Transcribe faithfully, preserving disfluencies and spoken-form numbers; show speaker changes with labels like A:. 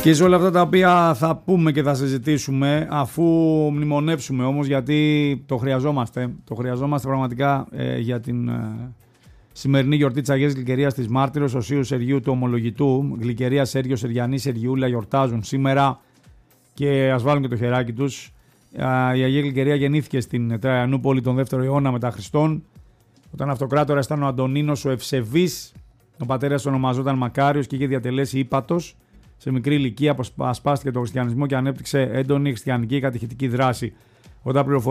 A: Και σε όλα αυτά τα οποία θα πούμε και θα συζητήσουμε, αφού μνημονεύσουμε όμως, γιατί το χρειαζόμαστε, το χρειαζόμαστε πραγματικά ε, για την ε, σημερινή γιορτή της Αγίας Γλυκερίας της Μάρτυρος, Οσίου Σεργίου του Ομολογητού. Γλυκερία, Σέργιο, Σεριανή, Σεργιούλα γιορτάζουν σήμερα και ας βάλουν και το χεράκι τους. Ε, η Αγία Γλυκερία γεννήθηκε στην Τραϊανούπολη τον δεύτερο αιώνα μετά Χριστόν, όταν αυτοκράτορας ήταν ο Αντωνίνος ο Ευσεβής. Ο πατέρας ονομαζόταν Μακάριος και είχε διατελέσει ύπατος. Σε μικρή ηλικία ασπάστηκε τον χριστιανισμό και ανέπτυξε έντονη χριστιανική κατηχητική δράση. Όταν πληροφορήθηκε